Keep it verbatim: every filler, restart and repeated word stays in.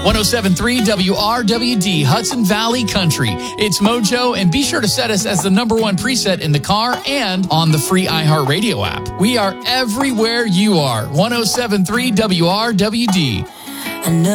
oh seven point three W R W D, Hudson Valley Country. It's Mojo, and be sure to set us as the number one preset in the car and on the free iHeartRadio app. We are everywhere you are. one oh seven point three W R W D. I know